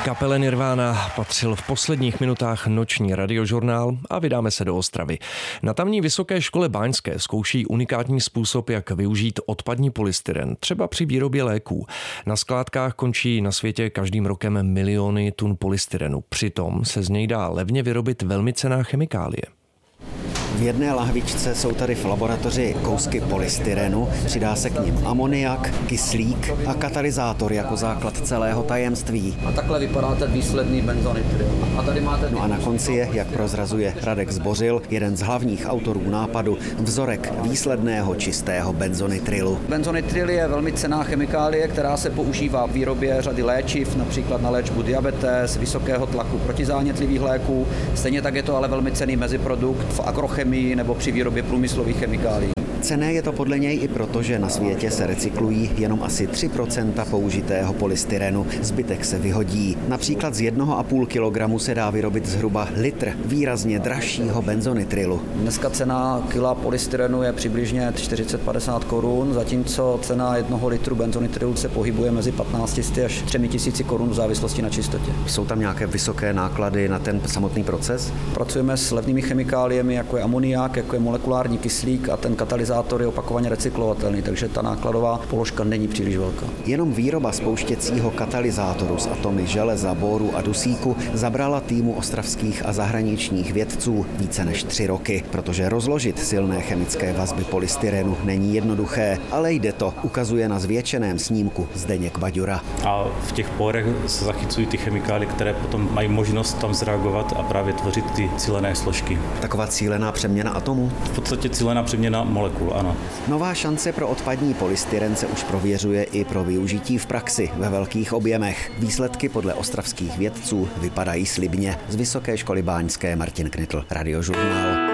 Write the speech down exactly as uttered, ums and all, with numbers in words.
Kapele Nirvana patřil v posledních minutách noční radiožurnál a vydáme se do Ostravy. Na tamní Vysoké škole báňské zkouší unikátní způsob, jak využít odpadní polystyren, třeba při výrobě léků. Na skládkách končí na světě každým rokem miliony tun polystyrenu. Přitom se z něj dá levně vyrobit velmi cenná chemikálie. V jedné lahvičce jsou tady v laboratoři kousky polystyrenu, přidá se k nim amoniak, kyslík a katalyzátor jako základ celého tajemství. A takhle vypadá ten výsledný benzonitryl. A tady máte... No a na konci je, jak prozrazuje Radek Zbořil, jeden z hlavních autorů nápadu, vzorek výsledného čistého benzonitrylu. Benzonitryl je velmi cenná chemikálie, která se používá v výrobě řady léčiv, například na léčbu diabetes, vysokého tlaku, protizánětlivých léků. Stejně tak je to ale velmi cenný meziprodukt v agrochemii nebo při výrobě průmyslových chemikálií. Cenné je to podle něj i proto, že na světě se recyklují jenom asi tři procenta použitého polystyrenu. Zbytek se vyhodí. Například z jednoho a půl kilogramu se dá vyrobit zhruba litr výrazně dražšího benzonitrylu. Dneska cena kila polystyrenu je přibližně čtyřicet až padesát korun, zatímco cena jednoho litru benzonitrylu se pohybuje mezi patnáct set až tři tisíce korun v závislosti na čistotě. Jsou tam nějaké vysoké náklady na ten samotný proces? Pracujeme s levnými chemikáliemi, jako je amoniak, jako je molekulární kyslík a ten katalyzátor je opakovaně recyklovatelný, takže ta nákladová položka není příliš velká. Jenom výroba spouštěcího katalyzátoru z atomy železa, boru a dusíku zabrala týmu ostravských a zahraničních vědců více než tři roky, protože rozložit silné chemické vazby polystyrenu není jednoduché, ale jde to, ukazuje na zvětšeném snímku Zdeněk Baďura. A v těch porech se zachycují ty chemikálie, které potom mají možnost tam zreagovat a právě tvořit ty cílené složky. Taková cílená přeměna atomů? V podstatě cílená přeměna molekul. Ano. Nová šance pro odpadní polystyren se už prověřuje i pro využití v praxi ve velkých objemech. Výsledky podle ostravských vědců vypadají slibně. Z Vysoké školy báňské Martin Knitl, Radiožurnál.